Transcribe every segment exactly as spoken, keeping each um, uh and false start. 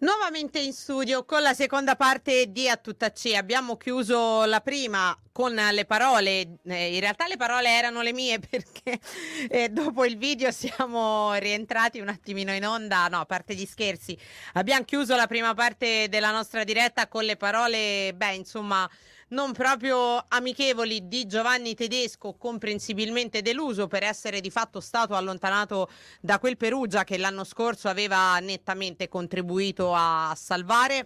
Nuovamente in studio con la seconda parte di A Tutta C. Abbiamo chiuso la prima con le parole, eh, in realtà le parole erano le mie perché eh, dopo il video siamo rientrati un attimino in onda, no, a parte gli scherzi, abbiamo chiuso la prima parte della nostra diretta con le parole, beh, insomma, non proprio amichevoli di Giovanni Tedesco, comprensibilmente deluso per essere di fatto stato allontanato da quel Perugia che l'anno scorso aveva nettamente contribuito a salvare.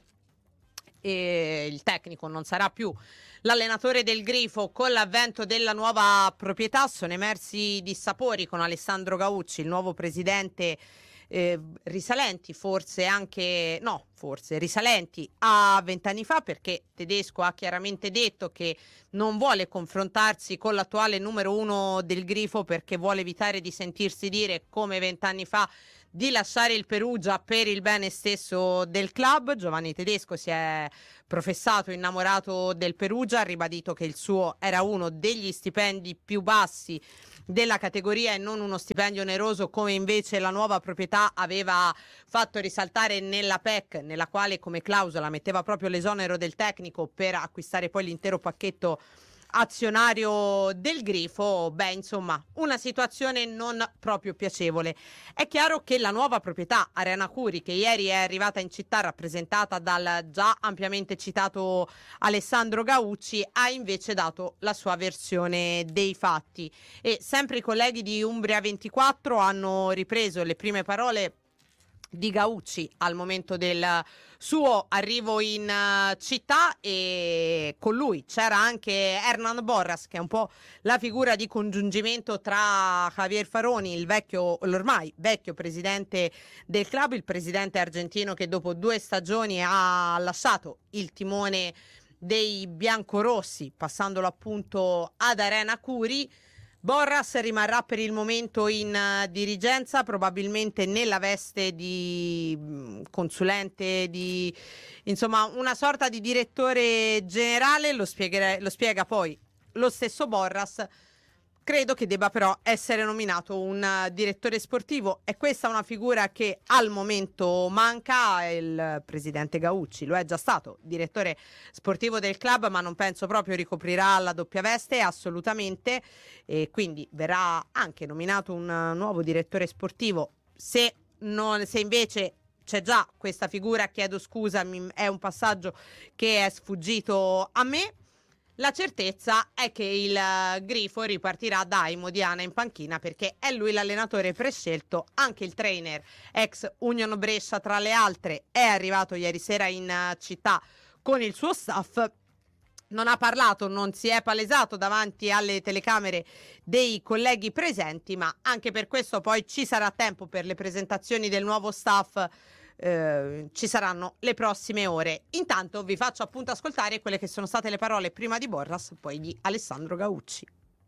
E il tecnico non sarà più l'allenatore del Grifo. Con l'avvento della nuova proprietà sono emersi dissapori con Alessandro Gaucci, il nuovo presidente, eh, risalenti forse anche no forse risalenti a vent'anni fa, perché Tedesco ha chiaramente detto che non vuole confrontarsi con l'attuale numero uno del Grifo perché vuole evitare di sentirsi dire come vent'anni fa di lasciare il Perugia per il bene stesso del club. Giovanni Tedesco si è professato innamorato del Perugia, ha ribadito che il suo era uno degli stipendi più bassi della categoria e non uno stipendio oneroso come invece la nuova proprietà aveva fatto risaltare nella P E C, nella quale come clausola metteva proprio l'esonero del tecnico per acquistare poi l'intero pacchetto azionario del Grifo. Beh, insomma, una situazione non proprio piacevole. È chiaro che la nuova proprietà Arena Curi, che ieri è arrivata in città rappresentata dal già ampiamente citato Alessandro Gaucci, ha invece dato la sua versione dei fatti e sempre i colleghi di Umbria ventiquattro hanno ripreso le prime parole di Gaucci al momento del suo arrivo in uh, città, e con lui c'era anche Hernan Borras, che è un po' la figura di congiungimento tra Javier Faroni, il vecchio, l'ormai vecchio presidente del club, il presidente argentino che dopo due stagioni ha lasciato il timone dei biancorossi, passandolo appunto ad Arena Curi. Borras rimarrà per il momento in uh, dirigenza, probabilmente nella veste di mh, consulente, di insomma una sorta di direttore generale, lo, spieghere- lo spiega poi lo stesso Borras. Credo che debba però essere nominato un uh, direttore sportivo, e questa è una figura che al momento manca. Il presidente Gaucci lo è già stato, direttore sportivo del club, ma non penso proprio ricoprirà la doppia veste, assolutamente, e quindi verrà anche nominato un uh, nuovo direttore sportivo. Se, non, se invece c'è già questa figura, chiedo scusa, mi, è un passaggio che è sfuggito a me. La certezza è che il Grifo ripartirà da Imodiana in panchina, perché è lui l'allenatore prescelto. Anche il trainer ex Union Brescia tra le altre è arrivato ieri sera in città con il suo staff. Non ha parlato, non si è palesato davanti alle telecamere dei colleghi presenti, ma anche per questo poi ci sarà tempo per le presentazioni del nuovo staff. Eh, ci saranno le prossime ore. Intanto vi faccio appunto ascoltare quelle che sono state le parole prima di Borras, poi di Alessandro Gaucci.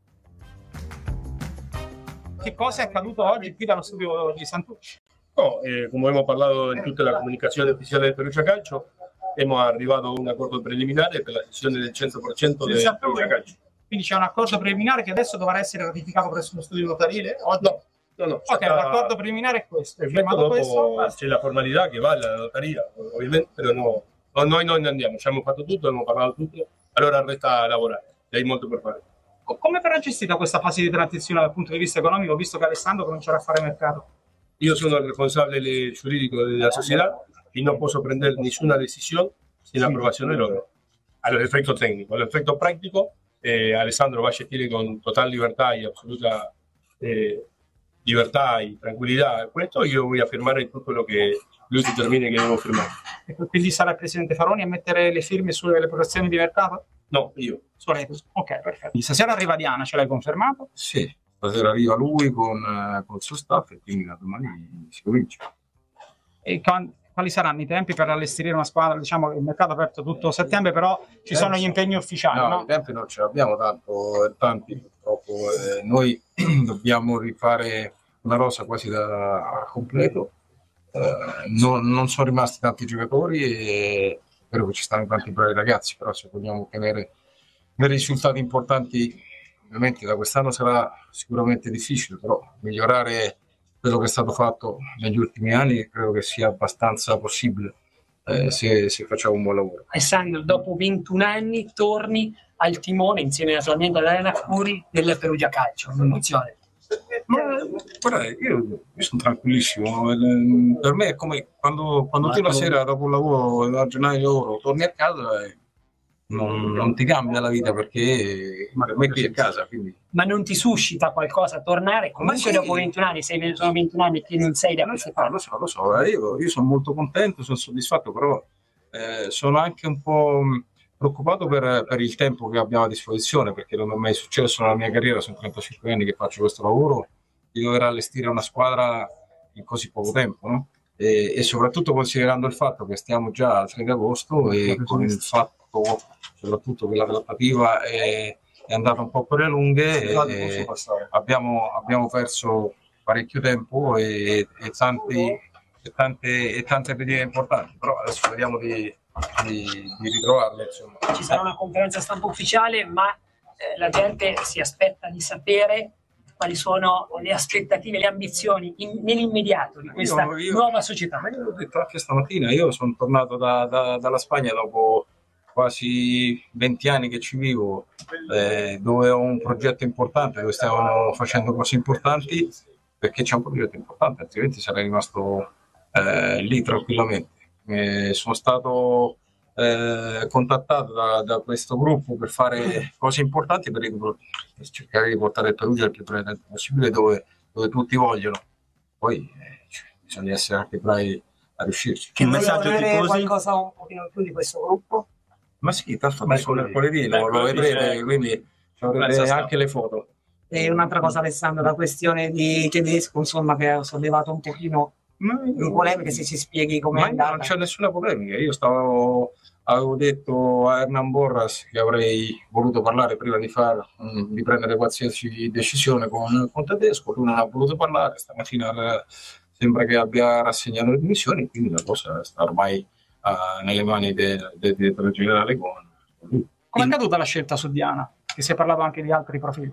Che cosa è accaduto oggi qui dallo studio di Santucci? No, eh, come abbiamo parlato in tutta la comunicazione ufficiale del Perugia Calcio, siamo arrivati a un accordo preliminare per la cessione del cento per cento del Perugia Calcio. Quindi c'è un accordo preliminare che adesso dovrà essere ratificato presso lo studio notarile? Oggi? No. No, no, ok, stata... l'accordo preliminare è questo. Dopo questo... c'è la formalità che va alla notaria, ovviamente, però no, no, noi non andiamo, ci abbiamo fatto tutto, abbiamo parlato tutto, allora resta lavorare, c'è molto per fare. Come verrà gestita questa fase di transizione dal punto di vista economico, visto che Alessandro comincerà a fare mercato? Io sono il responsabile giuridico della società e non posso prendere nessuna decisione sin approvazione loro. All'effetto tecnico, all'effetto pratico, eh, Alessandro va a gestire con totale libertà e assoluta eh, libertà e tranquillità questo. Io voglio firmare tutto lo che lui determina che devo firmare. E quindi sarà il presidente Faroni a mettere le firme sulle operazioni di mercato? No, io. Ok, perfetto. Stasera arriva Diana, ce l'hai confermato? Sì, stasera arriva lui con, con il suo staff e quindi da domani si comincia. E con, quali saranno i tempi per allestire una squadra? Diciamo che il mercato è aperto tutto settembre, però ci sono gli impegni ufficiali, no? No, i tempi non ce l'abbiamo tanto, tanti purtroppo. Eh, noi dobbiamo rifare una rosa quasi da completo. Eh, non, non sono rimasti tanti giocatori e spero che ci stanno tanti bravi ragazzi, però se vogliamo ottenere dei risultati importanti ovviamente da quest'anno sarà sicuramente difficile, però migliorare quello che è stato fatto negli ultimi anni credo che sia abbastanza possibile. eh, se, se facciamo un buon lavoro. Alessandro, dopo ventuno anni torni al timone insieme naturalmente ad Elena Curi del Perugia Calcio, un'emozione. Ma guarda, io, io sono tranquillissimo. Per me è come quando, quando tu la sera dopo il lavoro, la giornata di lavoro, torni a casa e non, non ti cambia la vita perché per me qui è casa. Quindi. Ma non ti suscita qualcosa a tornare? Comunque sì. Dopo ventuno anni, sei, sono ventuno anni che non sei da queste parti. Lo so, lo so, io, io sono molto contento, sono soddisfatto, però eh, sono anche un po' preoccupato per, per il tempo che abbiamo a disposizione, perché non è mai successo nella mia carriera, sono trentacinque anni che faccio questo lavoro, di dover allestire una squadra in così poco tempo, no? E, e soprattutto considerando il fatto che stiamo già al tre di agosto e con il fatto soprattutto che la trattativa è, è andata un po' per le lunghe, e abbiamo, abbiamo perso parecchio tempo e, e, tanti, e tante e tante partite importanti, però adesso vediamo di Di, di ritrovarle, insomma. Ci sarà una conferenza stampa ufficiale, ma eh, la gente si aspetta di sapere quali sono le aspettative, le ambizioni in, nell'immediato di questa io, io, nuova società. Ma io l'ho detto anche stamattina, io sono tornato da, da, dalla Spagna dopo quasi venti anni che ci vivo, eh, dove ho un progetto importante, dove stiamo facendo cose importanti, perché c'è un progetto importante, altrimenti sarei rimasto eh, lì tranquillamente. Eh, sono stato eh, contattato da, da questo gruppo per fare cose importanti, per, per cercare di portare il Perugia il più presto possibile dove, dove tutti vogliono. Poi eh, cioè, bisogna essere anche bravi a riuscirci. Che messaggio tifosi? Qualcosa un pochino più di questo gruppo? Ma sì, tanto adesso mercoledì lo, lo vedrete, quindi avrete anche le foto. E un'altra cosa, Alessandro, la questione di Tedesco, insomma, che ha sollevato un pochino di polemiche, se ci spieghi come è andata. Non c'è nessuna polemica, io stavo avevo detto a Hernan Borras che avrei voluto parlare prima di, far, di prendere qualsiasi decisione con, con Tedesco, lui non ha voluto parlare, stamattina sembra che abbia rassegnato le dimissioni, quindi la cosa sta ormai uh, nelle mani del de, direttore generale con. Come è caduta la scelta su Diana? Che si è parlato anche di altri profili.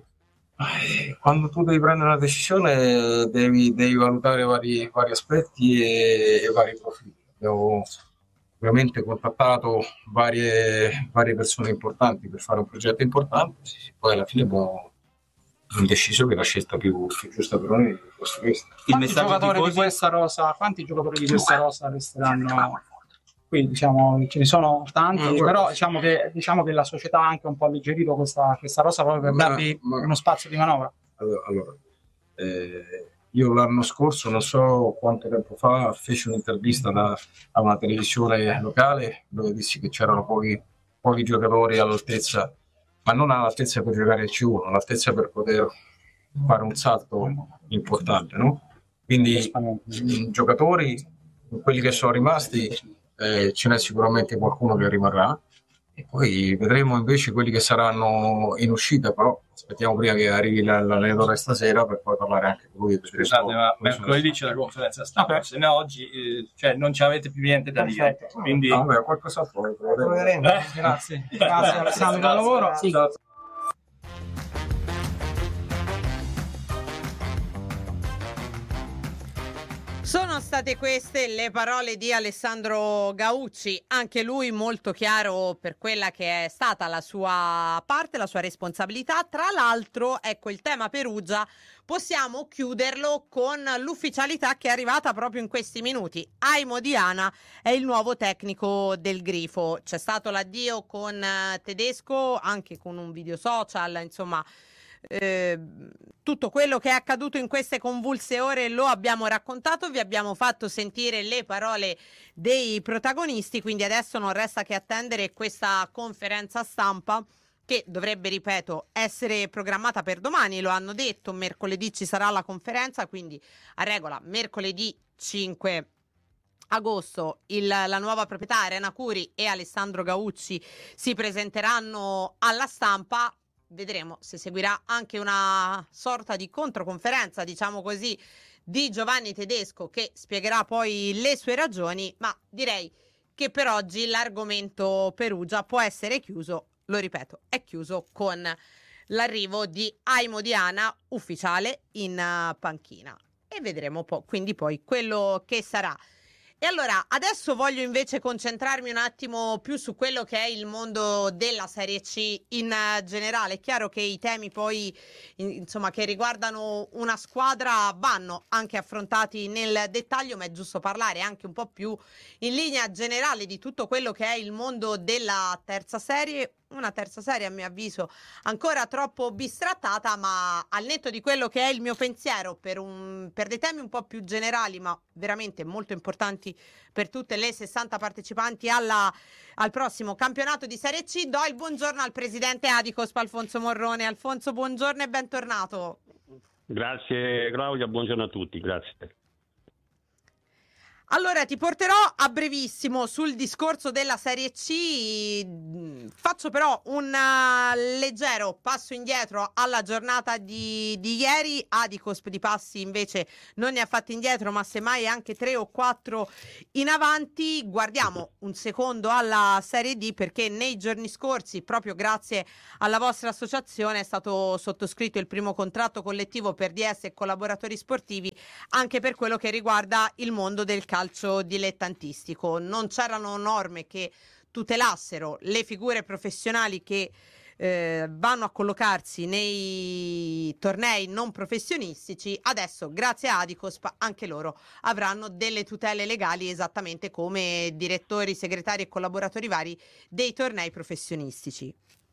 Quando tu devi prendere una decisione devi, devi valutare vari, vari aspetti e, e vari profili. Abbiamo ovviamente contattato varie, varie persone importanti per fare un progetto importante, poi alla fine abbiamo deciso che la scelta più, più giusta per noi fosse questa. Quanti giocatori di questa rosa, quanti giocatori di questa rosa resteranno? Qui diciamo ce ne sono tanti, mm, però diciamo che, diciamo che la società ha anche un po' alleggerito questa, questa rosa proprio per darvi uno spazio di manovra. Allora, allora eh, io l'anno scorso, non so quanto tempo fa, feci un'intervista da, a una televisione locale dove dissi che c'erano pochi, pochi giocatori all'altezza, ma non all'altezza per giocare il C uno, all'altezza per poter fare un salto importante, no? Quindi i giocatori, quelli che sono rimasti, Eh, ce n'è sicuramente qualcuno che rimarrà e poi vedremo invece quelli che saranno in uscita, però aspettiamo prima che arrivi l'allenatore stasera per poi parlare anche con lui. Scusate, ma mercoledì c'è la conferenza stampa, okay. Se no oggi eh, cioè, non ci avete più niente da dire, quindi no, vabbè, qualcosa fuori proveremo. Eh. Grazie, grazie Alessandro, buon lavoro. Sì. Sono state queste le parole di Alessandro Gaucci, anche lui molto chiaro per quella che è stata la sua parte, la sua responsabilità. Tra l'altro, ecco, il tema Perugia possiamo chiuderlo con l'ufficialità che è arrivata proprio in questi minuti. Aimo Diana è il nuovo tecnico del Grifo. C'è stato l'addio con Tedesco, anche con un video social, insomma. Eh, tutto quello che è accaduto in queste convulse ore lo abbiamo raccontato, vi abbiamo fatto sentire le parole dei protagonisti, quindi adesso non resta che attendere questa conferenza stampa che dovrebbe, ripeto, essere programmata per domani, lo hanno detto, mercoledì ci sarà la conferenza, quindi a regola mercoledì cinque agosto il, la nuova proprietà Arena Curi e Alessandro Gaucci si presenteranno alla stampa. Vedremo se seguirà anche una sorta di controconferenza, diciamo così, di Giovanni Tedesco che spiegherà poi le sue ragioni, ma direi che per oggi l'argomento Perugia può essere chiuso, lo ripeto, è chiuso con l'arrivo di Aimo Diana ufficiale in panchina e vedremo po- quindi poi quello che sarà. E allora, adesso voglio invece concentrarmi un attimo più su quello che è il mondo della Serie C in uh, generale. È chiaro che i temi poi, in, insomma, che riguardano una squadra vanno anche affrontati nel dettaglio, ma è giusto parlare anche un po' più in linea generale di tutto quello che è il mondo della terza serie. Una terza serie, a mio avviso, ancora troppo bistrattata, ma al netto di quello che è il mio pensiero per, un, per dei temi un po' più generali, ma veramente molto importanti per tutte le sessanta partecipanti alla, al prossimo campionato di Serie C, do il buongiorno al presidente Adicosp, Alfonso Morrone. Alfonso, buongiorno e bentornato. Grazie Claudia, buongiorno a tutti, grazie. Allora, ti porterò a brevissimo sul discorso della Serie C, faccio però un uh, leggero passo indietro alla giornata di, di ieri. Adicosp di passi invece non ne ha fatti indietro, ma semmai anche tre o quattro in avanti. Guardiamo un secondo alla Serie D, perché nei giorni scorsi, proprio grazie alla vostra associazione, è stato sottoscritto il primo contratto collettivo per D S e collaboratori sportivi, anche per quello che riguarda il mondo del calcio calcio dilettantistico. Non c'erano norme che tutelassero le figure professionali che eh, vanno a collocarsi nei tornei non professionistici. Adesso, grazie a Adicosp, anche loro avranno delle tutele legali, esattamente come direttori, segretari e collaboratori vari dei tornei professionistici.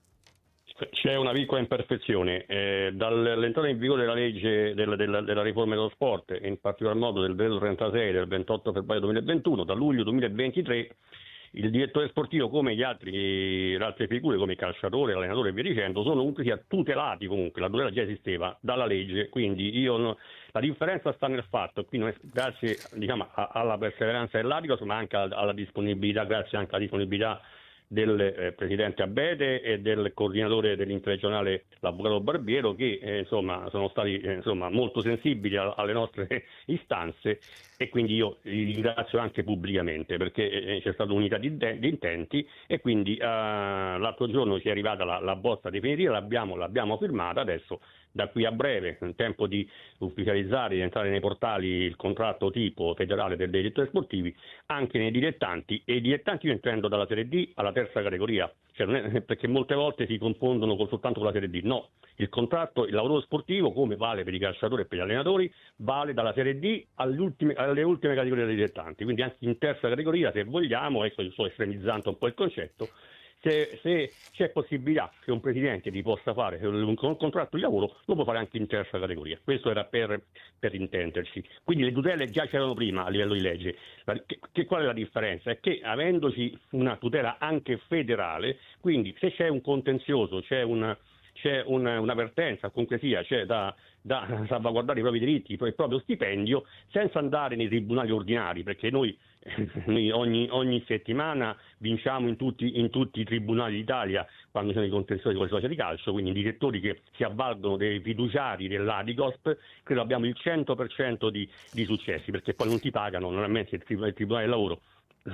C'è una piccola imperfezione. Eh, dall'entrata in vigore della legge della, della, della riforma dello sport, e in particolar modo del decreto trentasei del ventotto febbraio duemilaventuno, da luglio duemilaventitré, il direttore sportivo, come gli altri, le altre figure come calciatore, allenatore e via dicendo, sono comunque sia tutelati. Comunque la tutela già esisteva dalla legge, quindi io no, la differenza sta nel fatto, qui noi, grazie diciamo, a, alla perseveranza dell'Adicos, ma anche alla, alla disponibilità, grazie anche alla disponibilità del eh, presidente Abete e del coordinatore dell'interregionale l'avvocato Barbiero, che eh, insomma sono stati eh, insomma molto sensibili a, alle nostre istanze, e quindi io li ringrazio anche pubblicamente, perché eh, c'è stata unità di, de- di intenti, e quindi eh, l'altro giorno ci è arrivata la, la bozza definitiva, l'abbiamo, l'abbiamo firmata. Adesso da qui a breve, in tempo di ufficializzare, di entrare nei portali il contratto tipo federale dei direttori sportivi anche nei dilettanti, e i dilettanti io intendo dalla Serie D alla terza categoria, cioè non è, perché molte volte si confondono con, soltanto con la Serie D. No, il contratto, il lavoro sportivo, come vale per i calciatori e per gli allenatori, vale dalla Serie D alle ultime, alle ultime categorie dei dilettanti, quindi anche in terza categoria, se vogliamo, ecco, sto estremizzando un po' il concetto. Se, se c'è possibilità che un presidente ti possa fare un contratto di lavoro, lo può fare anche in terza categoria. Questo era per, per intenderci. Quindi le tutele già c'erano prima a livello di legge. Che, che, qual è la differenza? È che avendoci una tutela anche federale, quindi se c'è un contenzioso, c'è una c'è una, un'avvertenza, comunque sia, c'è da, da salvaguardare i propri diritti, il proprio stipendio, senza andare nei tribunali ordinari, perché noi, noi ogni, ogni settimana vinciamo in tutti, in tutti i tribunali d'Italia quando sono i contenziosi con le società di calcio, quindi i direttori che si avvalgono dei fiduciari dell'Adicosp, credo abbiamo il cento per cento di, di successi, perché poi non ti pagano, normalmente il, il Tribunale del Lavoro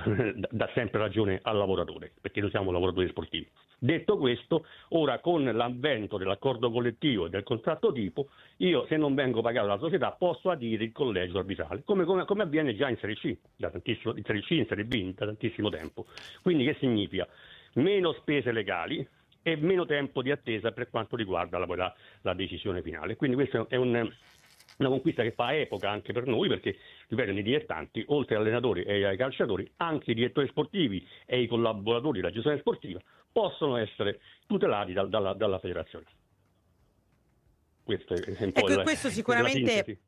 dà sempre ragione al lavoratore, perché noi siamo lavoratori sportivi. Detto questo, ora con l'avvento dell'accordo collettivo e del contratto tipo, io se non vengo pagato dalla società posso adire il collegio arbitrale, come, come, come avviene già in Serie C, da tantissimo, in Serie C, in Serie B, da tantissimo tempo. Quindi che significa? Meno spese legali e meno tempo di attesa per quanto riguarda la, la, la decisione finale. Quindi questo è un... una conquista che fa epoca anche per noi, perché ripeto, nei dilettanti, oltre agli allenatori e ai calciatori, anche i direttori sportivi e i collaboratori della gestione sportiva possono essere tutelati dal, dalla, dalla federazione. Questo è un po' ecco, la, questo sicuramente... la sintesi.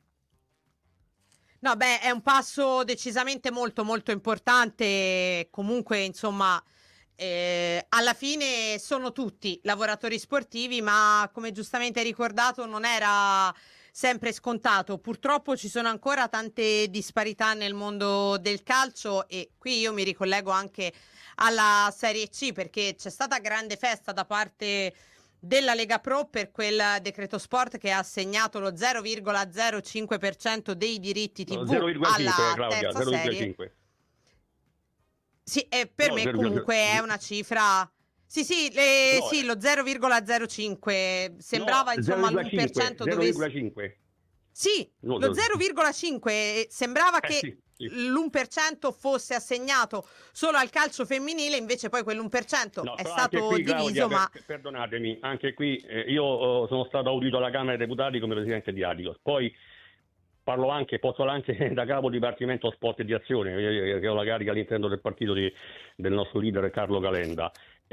No, beh, è un passo decisamente molto molto importante. Comunque, insomma, eh, alla fine sono tutti lavoratori sportivi, ma come giustamente hai ricordato non era sempre scontato. Purtroppo ci sono ancora tante disparità nel mondo del calcio, e qui io mi ricollego anche alla Serie C, perché c'è stata grande festa da parte della Lega Pro per quel decreto sport che ha assegnato lo zero virgola zero cinque per cento dei diritti tivù alla terza serie. Sì, e per no, me zero, comunque zero, è una cifra... Sì, sì, le, no, sì, lo zero virgola zero cinque sembrava no, insomma l'uno per cento dovesse... zero virgola cinque Sì, no, lo zero virgola cinque sembrava eh, che sì. l'uno per cento fosse assegnato solo al calcio femminile, invece poi quell'uno per cento No, è però stato anche qui, diviso, Claudia, ma per- perdonatemi, anche qui eh, io oh, sono stato audito alla Camera dei Deputati come presidente di Adigos, poi parlo anche, posso anche da capo dipartimento sport e di azione, eh, che ho la carica all'interno del partito di- del nostro leader Carlo Calenda.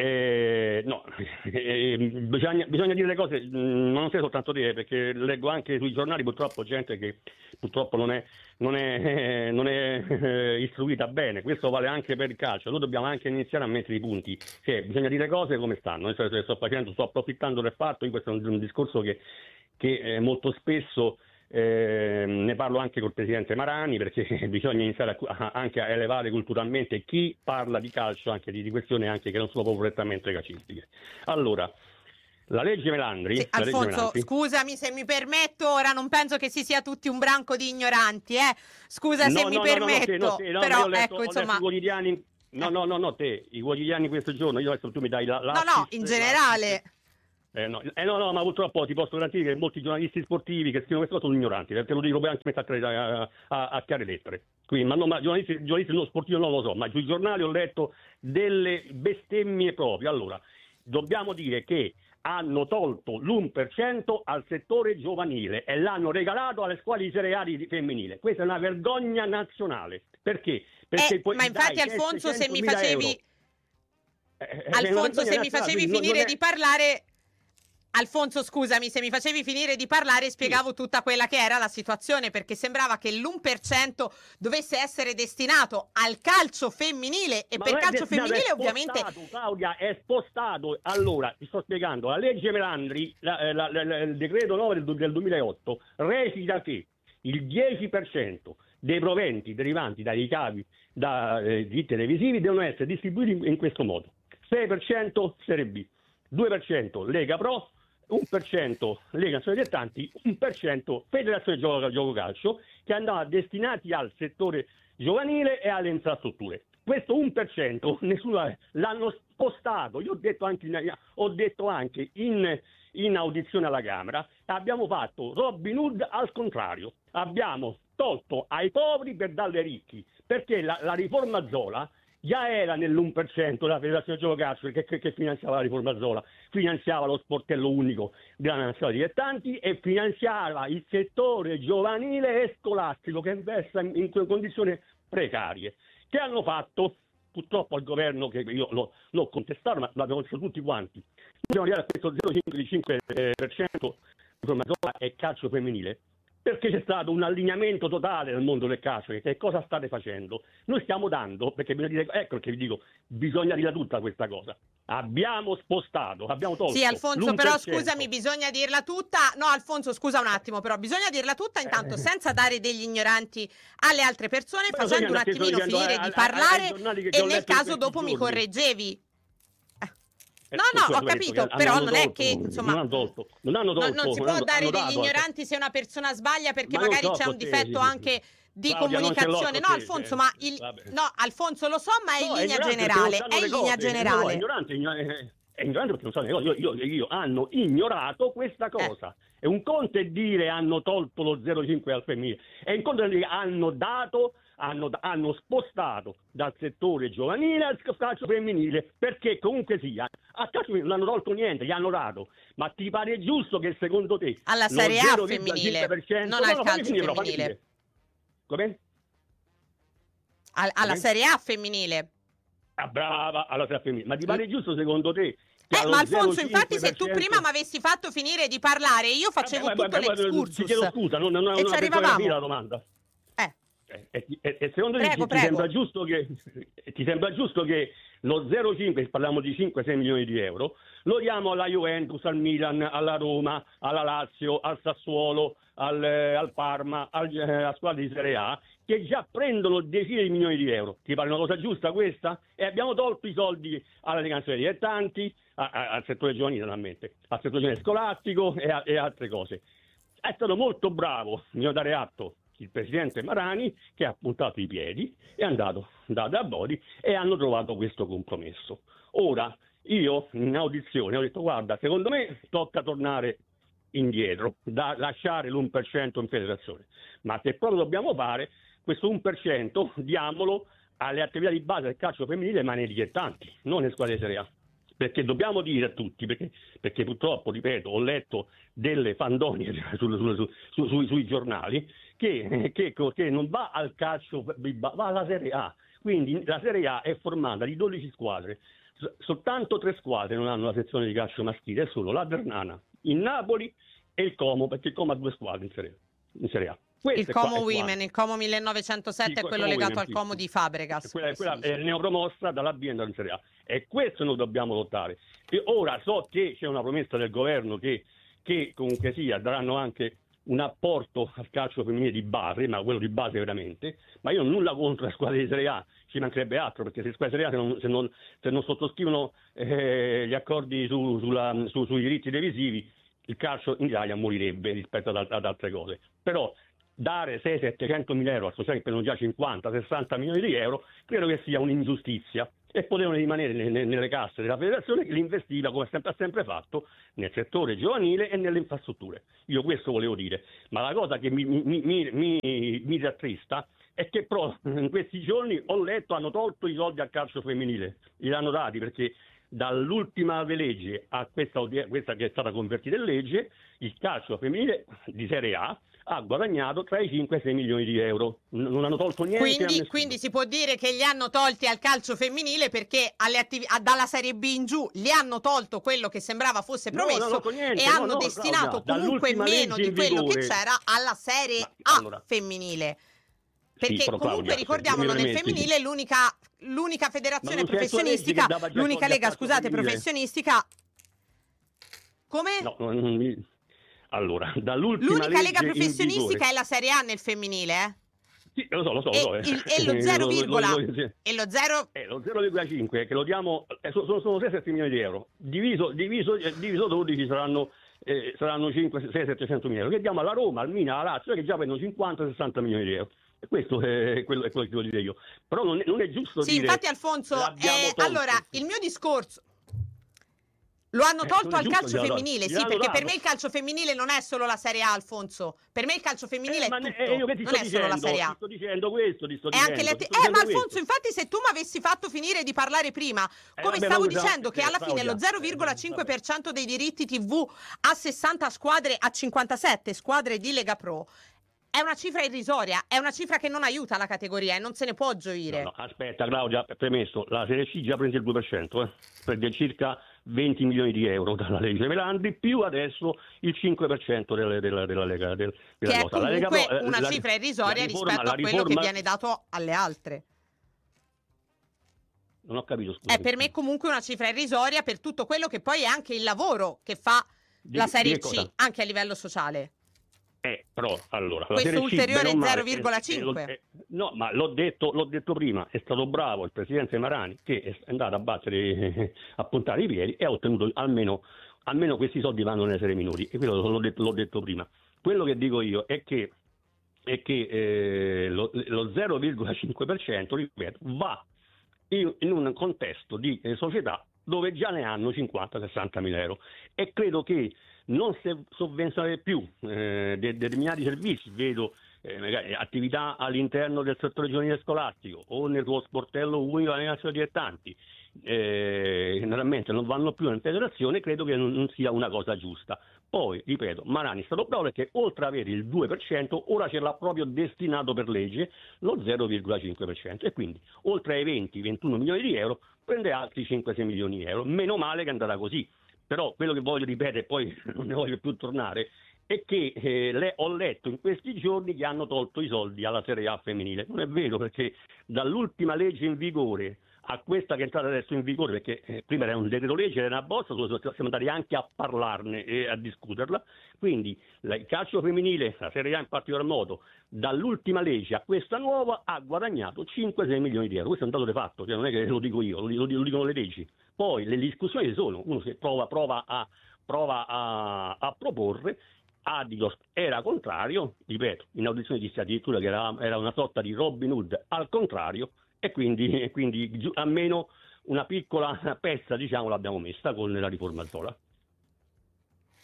Eh, no, eh, bisogna, bisogna dire le cose, mh, non sei soltanto dire, perché leggo anche sui giornali purtroppo gente che purtroppo non è, non è, eh, non è eh, istruita bene. Questo vale anche per il calcio. Noi dobbiamo anche iniziare a mettere i punti, che bisogna dire cose come stanno. Io sto, sto facendo, sto approfittando del fatto, questo è un, un discorso che, che eh, molto spesso eh, ne parlo anche col presidente Marani, perché bisogna iniziare a, a, anche a elevare culturalmente chi parla di calcio, anche di, di questioni anche che non sono proprio prettamente calcistiche. Allora, la legge Melandri, sì, la legge Alfonso, Melandri scusami se mi permetto, ora non penso che si sia tutti un branco di ignoranti, eh? Scusa se no, mi no, no, no, permetto, no, te, no, però io ho letto, ecco, ho letto insomma, i quotidiani, no, no, no, no, te, i quotidiani questo giorno, io adesso tu mi dai la, no, no, in generale. Eh no, eh no, no, ma purtroppo ti posso garantire che molti giornalisti sportivi che scrivono queste cose sono ignoranti, perché lo dico poi anche a, a, a chiare lettere. Quindi, ma, no, ma giornalisti, giornalisti non sportivi non lo so, ma sui giornali ho letto delle bestemmie proprie. Allora, dobbiamo dire che hanno tolto l'uno per cento al settore giovanile e l'hanno regalato alle scuole di Serie A di femminile. Questa è una vergogna nazionale. Perché? Perché Eh, poi ma infatti dai Alfonso, se mi settecentomila facevi... euro. Eh, eh, Alfonso, se mi nazionale, facevi quindi non- finire non è- di parlare, Alfonso, scusami, se mi facevi finire di parlare, spiegavo tutta quella che era la situazione, perché sembrava che l'uno per cento dovesse essere destinato al calcio femminile e Ma per non è calcio destinato, femminile è ovviamente spostato, Claudia, è spostato. Allora, ti sto spiegando, la legge Melandri, la- eh, la- la- la- il decreto nove del, du- del duemilaotto, recita che il dieci per cento dei proventi derivanti dai ricavi da eh, diritti televisivi devono essere distribuiti in, in questo modo: sei per cento Serie B, due per cento Lega Pro, uno per cento Lega Nazionale Dilettanti, uno per cento Federazione Gioco, Gioco Calcio, che andava destinati al settore giovanile e alle infrastrutture. Questo uno per cento nessuno l'hanno spostato. Io ho detto anche in, ho detto anche in, in audizione alla Camera, abbiamo fatto Robin Hood al contrario, abbiamo tolto ai poveri per darle ai ricchi, perché la, la riforma Zola già era nell'uno per cento della Federazione Gioco Calcio, che, che, che finanziava la riforma Zola, finanziava lo sportello unico della Nazionale Dilettanti e finanziava il settore giovanile e scolastico che versa in, in condizioni precarie. Che hanno fatto? Purtroppo al governo, che io l'ho, l'ho contestato, ma l'abbiamo contestato tutti quanti, dobbiamo arrivare a questo zero virgola cinque per cento riforma Zola e calcio femminile, perché c'è stato un allineamento totale nel mondo del calcio. Che cosa state facendo? Noi stiamo dando, perché bisogna dire, ecco perché vi dico, bisogna dire tutta questa cosa. Abbiamo spostato, abbiamo tolto. Sì, Alfonso, l'uno per però cento. scusami, bisogna dirla tutta. No, Alfonso, scusa un attimo, però bisogna dirla tutta intanto Eh. senza dare degli ignoranti alle altre persone, Ma facendo un bisogna- attimino dicendo finire ai- di ai- parlare ai giornali che- che e ho nel letto in caso questi dopo mi giorni. correggevi. Eh, No, tu- no, tu ho hai detto capito, che però hanno non è tolto, che, insomma, non hanno tolto, non hanno No, tolto, non si non può hanno- dare hanno degli dato, ignoranti se una persona sbaglia, perché Ma io magari so c'è un con te, difetto sì, sì, anche sì. di Claudia, non ce l'ho comunicazione. con No, te, Alfonso, eh, ma il... vabbè. no, Alfonso, lo so, ma è in No, linea ignorante perché generale. non È sanno in le linea cose. No, è generale. ignorante, igno- è- è ignorante perché non sanno le cose. Io, io, io hanno ignorato questa cosa. E un conto è dire hanno tolto lo zero virgola cinque al femminile, e un conto è dire hanno dato, hanno, hanno spostato dal settore giovanile al calcio femminile, perché comunque sia, a calcio femminile non hanno tolto niente, gli hanno dato. Ma ti pare giusto che secondo te Alla lo Serie A zero virgola cinque femminile, per cento non no, al no, fammi calcio finire, però, fammi femminile. finire. Come? Al- alla Come? Serie A femminile. Ah, brava, alla Serie A femminile. Ma ti pare giusto secondo te? che Eh, allo ma Alfonso, zero virgola cinque infatti, se tu per cento prima mi avessi fatto finire di parlare, io facevo Vabbè, tutto vabbè, vabbè, l'excursus. Ti chiedo scusa, non, non, non, e non ci ho pensato arrivavamo. capire la domanda. Eh. E, e- e- e secondo te Prego, ti, ti prego. sembra giusto che ti sembra giusto che lo zero virgola cinque, parliamo di cinque sei milioni di euro, lo diamo alla Juventus, al Milan, alla Roma, alla Lazio, al Sassuolo, al, eh, al Parma, al, eh, alla squadra di Serie A, che già prendono decine di milioni di euro? Ti pare una cosa giusta questa? E abbiamo tolto i soldi alla Nazionale Dilettanti, a- a- al settore giovanile naturalmente, al settore giovanile scolastico e, a- e altre cose. È stato molto bravo, bisogna dare atto, il presidente Marani, che ha puntato i piedi, è andato da, da Bodi e hanno trovato questo compromesso. Ora, io in audizione ho detto, guarda, secondo me tocca tornare indietro, da lasciare l'uno per cento in federazione, ma se proprio dobbiamo fare, questo uno per cento diamolo alle attività di base del calcio femminile, ma nei dilettanti, non nelle squadre di Serie A. Perché dobbiamo dire a tutti, perché, perché purtroppo, ripeto, ho letto delle fandonie su, su, su, su, sui, sui giornali, che, che, che non va al calcio, va alla Serie A. Quindi la Serie A è formata di dodici squadre, soltanto tre squadre non hanno la sezione di calcio maschile, è solo la Ternana, il Napoli e il Como, perché il Como ha due squadre in Serie A. In Serie A. Il Como Women, il Como millenovecentosette, sì, è quello legato women, al Como sì, di Fabregas. Quella, quella è neopromossa dalla B in Serie A, e questo noi dobbiamo lottare. E ora so che c'è una promessa del governo che, che comunque sia daranno anche un apporto al calcio femminile di base, ma quello di base veramente, ma io ho nulla contro la squadra di Serie A, ci mancherebbe altro, perché se le squadre di Serie A se non, se non, se non sottoscrivono eh, gli accordi su, sulla, su, sui diritti televisivi, il calcio in Italia morirebbe rispetto ad, ad altre cose. Però dare seicento settecento mila euro a società che prendono già cinquanta sessanta milioni di euro, credo che sia un'ingiustizia, e potevano rimanere nelle, nelle casse della federazione, che li investiva, come sempre ha sempre fatto, nel settore giovanile e nelle infrastrutture. Io questo volevo dire, ma la cosa che mi, mi, mi, mi, mi rattrista è che però in questi giorni ho letto hanno tolto i soldi al calcio femminile, li hanno dati, perché dall'ultima legge a questa, questa che è stata convertita in legge, il calcio femminile di Serie A ha guadagnato tra i cinque e i sei milioni di euro. Non hanno tolto niente. Quindi, quindi si può dire che li hanno tolti al calcio femminile, perché alle attiv- dalla Serie B in giù li hanno tolto quello che sembrava fosse promesso, no, no, niente, e no, hanno no, destinato Claudia, comunque meno di quello vigore, che c'era alla Serie ma, A allora, femminile. Perché sì, comunque Claudia, ricordiamolo, nel femminile l'unica, l'unica federazione professionistica, l'unica lega, scusate, femminile. professionistica. Come? No, non mi... Allora, dall'ultima l'unica lega legge professionistica è la Serie A nel femminile, eh? Sì, lo so, lo so, lo so. E, il, e lo zero, e lo zero eh, lo zero virgola cinque che lo diamo, eh, sono, sono sei sette milioni di euro. Diviso, diviso, eh, diviso dodici saranno, eh, saranno cinque sei settecento mila euro. Che diamo alla Roma, al Milan, alla Lazio, che già prendono cinquanta sessanta milioni di euro. E questo è quello, è quello che devo dire io. Però non è, non è giusto sì, dire... Sì, infatti Alfonso, eh, allora, il mio discorso... Lo hanno tolto eh, al calcio femminile, sì, perché dato. per me il calcio femminile non è solo la Serie A, Alfonso. Per me il calcio femminile eh, è tutto, eh, io che ti non è dicendo, solo la Serie A. Ti sto dicendo questo, ti sto è dicendo. Anche le ti atti- sto eh, ma Alfonso, questo. infatti, se tu mi avessi fatto finire di parlare prima, come eh, vabbè, stavo dicendo che alla fine lo zero virgola cinque per cento dei diritti tivù a sessanta squadre, a cinquantasette squadre di Lega Pro, è una cifra irrisoria, è una cifra che non aiuta la categoria e non se ne può gioire. No, no, aspetta Claudia, premesso, la Serie C già prende il due per cento, eh, prende circa venti milioni di euro dalla legge Melandri, più adesso il cinque per cento della, della, della Lega del, della che cosa. è comunque la Lega, una la, cifra irrisoria riforma, rispetto a quello riforma... che viene dato alle altre. Non ho capito, scusa. È per me comunque una cifra irrisoria per tutto quello che poi è anche il lavoro che fa di, la Serie C, anche a livello sociale. Eh, però, allora, questo la ulteriore zero virgola cinque. Eh, eh, no, ma l'ho detto, l'ho detto prima, è stato bravo il presidente Marani, che è andato a battere, eh, a puntare i piedi, e ha ottenuto almeno, almeno questi soldi vanno nelle serie minori, e quello l'ho detto, l'ho detto prima. Quello che dico io è che, è che eh, lo, lo zero virgola cinque per cento, ripeto, va in, in un contesto di eh, società dove già ne hanno cinquanta sessanta mila euro, e credo che non sovvenzionare più eh, de- determinati servizi, vedo eh, magari attività all'interno del settore giovanile scolastico o nel tuo sportello unico alla nazione dilettanti, eh, generalmente non vanno più in federazione, credo che non, non sia una cosa giusta. Poi, ripeto, Marani è stato bravo perché oltre ad avere il due per cento ora ce l'ha proprio destinato per legge lo zero virgola cinque per cento, e quindi oltre ai venti ventuno milioni di euro prende altri cinque sei milioni di euro. Meno male che è andata così. Però quello che voglio ripetere, poi non ne voglio più tornare, è che eh, le, ho letto in questi giorni che hanno tolto i soldi alla Serie A femminile. Non è vero, perché dall'ultima legge in vigore a questa che è entrata adesso in vigore, perché eh, prima era un decreto legge, era una bozza, siamo andati anche a parlarne e a discuterla, quindi la, il calcio femminile, la Serie A in particolar modo, dall'ultima legge a questa nuova ha guadagnato cinque sei milioni di euro. Questo è un dato di fatto, cioè non è che lo dico io, lo, lo, lo dicono le leggi. Poi le discussioni ci sono, uno che prova, prova, a, prova a, a proporre, Adidos era contrario, ripeto, in audizione dissi addirittura che era, era una sorta di Robin Hood al contrario, e quindi, e quindi almeno una piccola pezza, diciamo, l'abbiamo messa con la riforma Zola.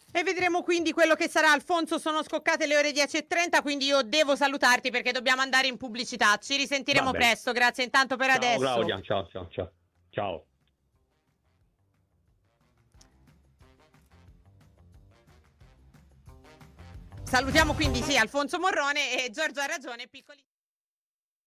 E vedremo quindi quello che sarà. Alfonso, sono scoccate le ore dieci e trenta, quindi io devo salutarti perché dobbiamo andare in pubblicità. Ci risentiremo presto, grazie intanto per ciao, adesso. Claudia, ciao, ciao, ciao. Ciao. Salutiamo quindi sì Alfonso Morrone, e Giorgio ha ragione, piccoli